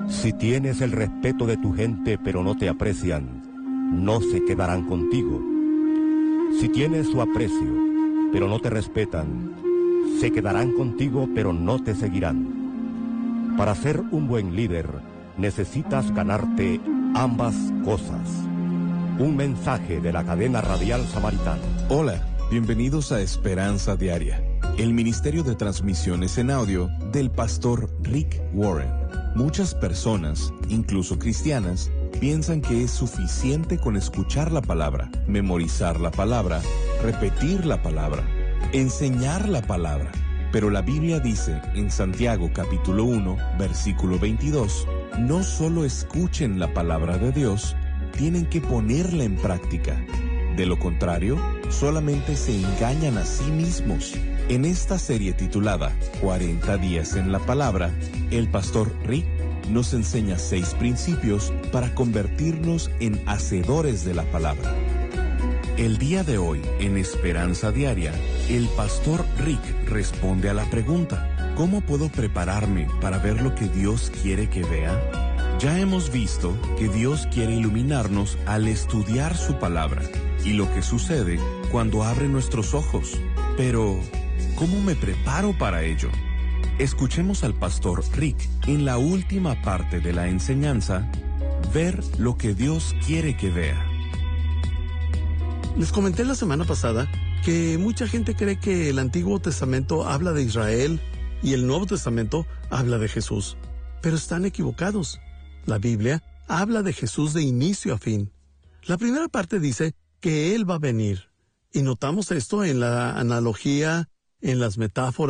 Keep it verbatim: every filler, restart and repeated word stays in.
Si tienes el respeto de tu gente pero no te aprecian, no se quedarán contigo. Si tienes su aprecio pero no te respetan, se quedarán contigo pero no te seguirán. Para ser un buen líder, necesitas ganarte ambas cosas. Un mensaje de la cadena radial Samaritana. Hola, bienvenidos a Esperanza Diaria, el ministerio de transmisiones en audio del pastor Rick Warren. Muchas personas, incluso cristianas, piensan que es suficiente con escuchar la palabra, memorizar la palabra, repetir la palabra, enseñar la palabra. Pero la Biblia dice en Santiago capítulo uno, versículo veintidós, no solo escuchen la palabra de Dios, tienen que ponerla en práctica. De lo contrario, solamente se engañan a sí mismos. En esta serie titulada cuarenta días en la palabra, el pastor Rick nos enseña seis principios para convertirnos en hacedores de la palabra. El día de hoy, en Esperanza Diaria, el pastor Rick responde a la pregunta: ¿cómo puedo prepararme para ver lo que Dios quiere que vea? Ya hemos visto que Dios quiere iluminarnos al estudiar su palabra y lo que sucede cuando abre nuestros ojos. Pero, ¿cómo me preparo para ello? Escuchemos al pastor Rick en la última parte de la enseñanza, ver lo que Dios quiere que vea. Les comenté la semana pasada que mucha gente cree que el Antiguo Testamento habla de Israel y el Nuevo Testamento habla de Jesús, pero están equivocados. La Biblia habla de Jesús de inicio a fin. La primera parte dice que Él va a venir, y notamos esto en la analogía, en las metáforas,